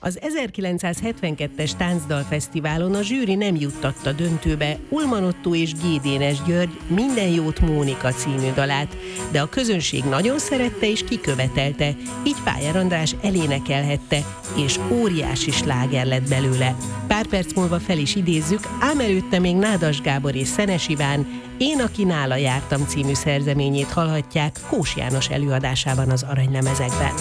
Az 1972-es Táncdalfesztiválon a zsűri nem juttatta döntőbe Ulman Ottó és G. Dénes György Minden jót Mónika című dalát, de a közönség nagyon szerette és kikövetelte, így Pályár András elénekelhette, és óriási sláger lett belőle. Pár perc múlva fel is idézzük, ám előtte még Nádas Gábor és Szenes Iván Én, aki nála jártam című szerzeményét hallhatják Kós János előadásában az Aranylemezekben.